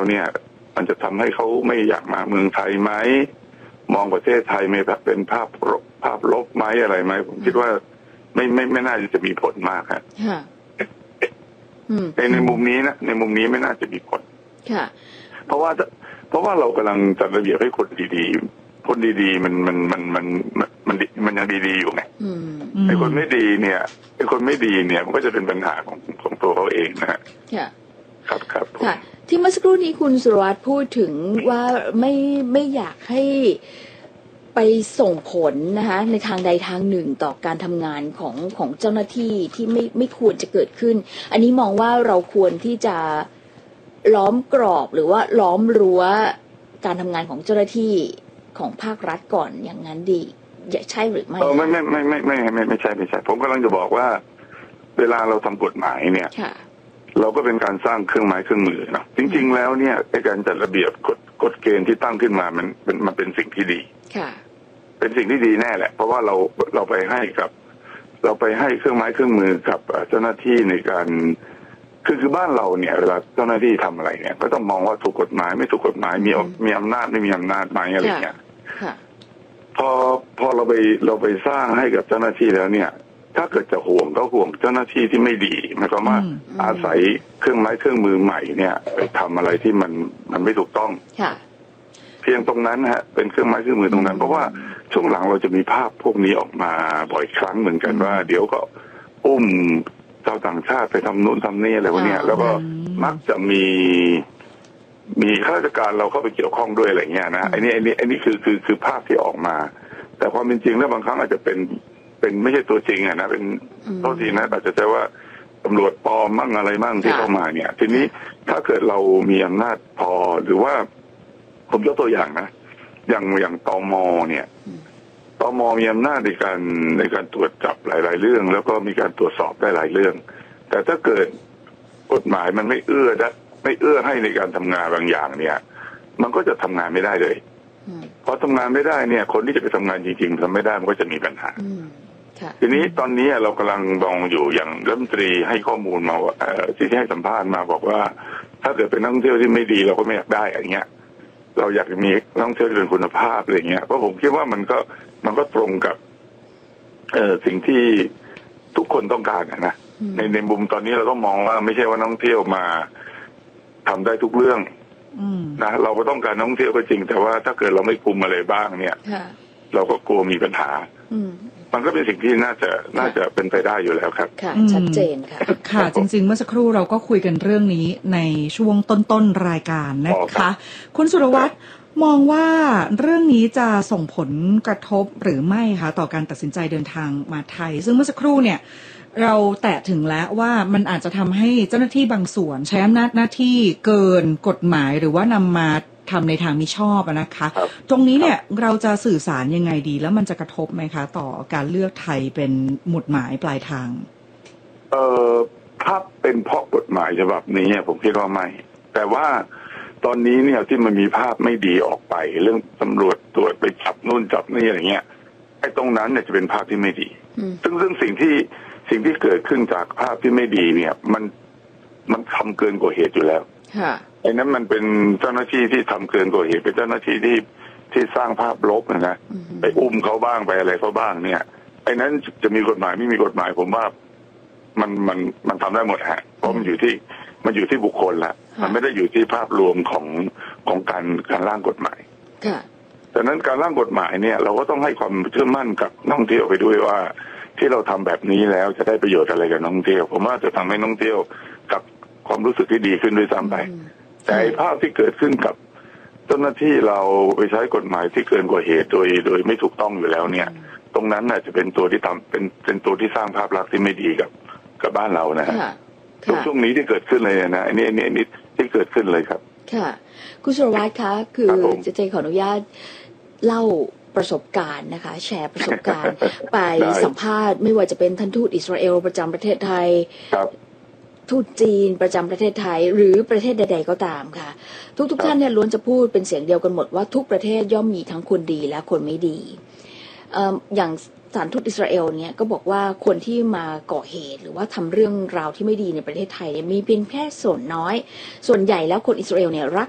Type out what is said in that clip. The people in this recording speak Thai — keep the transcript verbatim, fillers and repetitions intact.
เนี่ยมันจะทำให้เขาไม่อยากมาเมืองไทยไหมมองประเทศไทยไม่เป็นภาพภาพลบไหมอะไรไหมผมคิดว่าไม่ไม่ไม่น่าจะมีผลมากครับในในมุมนี้นะในมุมนี้ไม่น่าจะมีผลค่ะเพราะว่าเพราะว่าเรากำลังจัดระเบียบให้คนดีๆคนดีๆมันมันมันมันมันมันยังดีๆอยู่ไงไอ้คนไม่ดีเนี่ยไอ้คนไม่ดีเนี่ยมันก็จะเป็นปัญหาของของตัวเขาเองนะฮะค่ะครับครับค่ะที่เมื่อสักครู่นี้คุณสุรวัตรพูดถึงว่าไม่ไม่อยากให้ไปส่งผลนะคะในทางใดทางหนึ่งต่อการทำงานของของเจ้าหน้าที่ที่ไม่ไม่ควรจะเกิดขึ้นอันนี้มองว่าเราควรที่จะล้อมกรอบหรือว่าล้อมรั้วการทำงานของเจ้าหน้าที่ของภาครัฐก่อนอย่างนั้นดีใช่หรือไม่เออไม่ไม่ไม่ไม่ไม่ไม่ไม่ใช่ไม่ใช่ผมกำลังจะบอกว่าเวลาเราทำกฎหมายเนี่ยเราก็เป็นการสร้างเครื่องไม้เครื่องมือเนาะจริงๆแล้วเนี่ยในการจัดระเบียบกฎกฎเกณฑ์ที่ตั้งขึ้นมามันเป็นมันเป็นสิ่งที่ดีเป็นสิ่งที่ดีแน่แหละเพราะว่าเราเราไปให้กับเราไปให้เครื่องไม้เครื่องมือกับเจ้าหน้าที่ในการคือคือบ้านเราเนี่ยเวลาเจ้าหน้าที่ทำอะไรเนี่ยก็ต้องมองว่าถูกกฎหมายไม่ถูกกฎหมายมีมีอำนาจไม่มีอำนาจไหมอะไรเงี้ยพอพอเราไปเราไปสร้างให้กับเจ้าหน้าที่แล้วเนี่ยถ้าเกิดจะห่วงก็ห่วงเจ้าหน้าที่ที่ไม่ดีหมายความว่าอาศัยเครื่องไม้เครื่องมือใหม่เนี่ยไปทำอะไรที่มันมันไม่ถูกต้องเพียงตรงนั้นฮะเป็นเครื่องไม้เครื่องมือตรงนั้นเพราะว่าช่วงหลังเราจะมีภาพพวกนี้ออกมาบ่อยครั้งเหมือนกันว่าเดี๋ยวก็อุ้มชาวต่างชาติไปทำนู่นทำนี่อะไรพวกนี้แล้วก็มักจะมีมีข้าราชการเราเข้าไปเกี่ยวข้องด้วยอะไรเงี้ยนะไอ้นี่ไอ้นี่ไอ้นี่คือคือคือภาพที่ออกมาแต่ความเป็นจริงแล้วบางครั้งอาจจะเป็นเป็นไม่ใช่ตัวจริงอะนะเป็นโทษทีนะอาจจะใช้ว่าตำรวจปลอมมั่งอะไรมั่งที่เข้ามาเนี่ยทีนี้ถ้าเกิดเรามีอำนาจพอหรือว่าผมยกตัวอย่างนะอย่างอย่างตม.เนี่ยตม.มีอำนาจในการในการตรวจจับหลายๆเรื่องแล้วก็มีการตรวจสอบได้หลายเรื่องแต่ถ้าเกิดกฎหมายมันไม่เอื้อได้ไม่เอื้อให้ในการทำงานบางอย่างเนี่ยมันก็จะทำงานไม่ได้เลยพอทำงานไม่ได้เนี่ยคนที่จะไปทำงานจริงๆทำไม่ได้มันก็จะมีปัญหาทีนี้ตอนนี้เรากำลังมองอยู่อย่างรัฐมนตรีให้ข้อมูลมาที่ให้สัมภาษณ์มาบอกว่าถ้าเกิดเป็นนักท่องเที่ยวที่ไม่ดีเราก็ไม่อยากได้อย่างเงี้ยเราอยากมีนักท่องเที่ยวที่เป็นคุณภาพอะไรเงี้ยเพราะผมคิดว่ามันก็มันก็ตรงกับเอ่อสิ่งที่ทุกคนต้องการนะในในมุมตอนนี้เราต้องมองว่าไม่ใช่ว่านักท่องเที่ยวมาทำได้ทุกเรื่องนะเราก็ต้องการนักท่องเที่ยวก็จริงแต่ว่าถ้าเกิดเราไม่คุมอะไรบ้างเนี่ยเราก็กลัวมีปัญหามันก็เป็นสิ่งที่น่าจะน่าจะเป็นไปได้อยู่แล้วครับค่ะชัดเจนค่ะค่ะจริงๆเมื่อสักครู่เราก็คุยกันเรื่องนี้ในช่วงต้นๆรายการนะคะคุณสุรวัตรมองว่าเรื่องนี้จะส่งผลกระทบหรือไม่คะต่อการตัดสินใจเดินทางมาไทยซึ่งเมื่อสักครู่เนี่ยเราแตะถึงแล้วว่ามันอาจจะทำให้เจ้าหน้าที่บางส่วนใช้อำนาจหน้าที่เกินกฎหมายหรือว่านำมาทำในทางมิชอบนะคะตรงนี้เนี่ยเราจะสื่อสารยังไงดีแล้วมันจะกระทบไหมคะต่อการเลือกไทยเป็นหมุดหมายปลายทางเอ่อถ้าเป็นเพราะกฎหมายฉบับนี้ผมคิดว่าไม่แต่ว่าตอนนี้เนี่ยที่มันมีภาพไม่ดีออกไปเรื่องตำรวจตรวจไปจับนู่นจับนี่อะไรเงี้ยไอ้ตรงนั้นเนี่ยจะเป็นภาพที่ไม่ดีซึ่งซึ่งสิ่งที่สิ่งที่เกิดขึ้นจากภาพที่ไม่ดีเนี่ยมันมันทำเกินกว่าเหตุอยู่แล้วไอ้นั้นมันเป็นเจ้าหน้าที่ที่ทำเกินกว่าเหตุเป็นเจ้าหน้าที่ที่ที่สร้างภาพลบนะนะไปอุ้มเขาบ้างไปอะไรเขาบ้างเนี่ยไอ้นั้นจะมีกฎหมายไม่มีกฎหมายผมว่ามันมันมันทำได้หมดฮะเพราะมันอยู่ที่มันอยู่ที่บุคคลละมันไม่ได้อยู่ที่ภาพรวมของของการการร่างกฎหมายดังนั้นการร่างกฎหมายเนี่ยเราก็ต้องให้ความเชื่อมั่นกับนักท่องเที่ยวไปด้วยว่าที่เราทำแบบนี้แล้วจะได้ประโยชน์อะไรกับนักท่องเที่ยวผมว่าจะทำให้นักท่องเที่ยวกับความรู้สึกที่ดีขึ้นด้วยซ้ำไปแต่ภาพที่เกิดขึ้นกับเจ้าหน้าที่เราไปใช้กฎหมายที่เกินกว่าเหตุโดยโดยไม่ถูกต้องอยู่แล้วเนี่ยตรงนั้นน่ะจะเป็นตัวที่ทำเป็นเป็นตัวที่สร้างภาพลักษณ์ที่ไม่ดีกับกับบ้านเรานะฮะช่วงนี้ที่เกิดขึ้นเลยนะอันนี้อันนี้อันนี้ที่เกิดขึ้นเลยครับค่ะคุณสุรวัตรคะคือเจเจขออนุญาตเล่าประสบการณ์นะคะแชร์ประสบการณ์ไปสัมภาษณ์ไม่ว่าจะเป็นท่านทูตอิสราเอลประจำประเทศไทยทูตจีนประจำประเทศไทยหรือประเทศใดๆก็ตามค่ะทุกๆท่านเนี่ยล้วนจะพูดเป็นเสียงเดียวกันหมดว่าทุกประเทศย่อมมีทั้งคนดีและคนไม่ดีอย่างสถานทูตอิสราเอลเนี่ยก็บอกว่าคนที่มาก่อเหตุหรือว่าทำเรื่องราวที่ไม่ดีในประเทศไทยมีเพียงแค่ส่วนน้อยส่วนใหญ่แล้วคนอิสราเอลเนี่ยรัก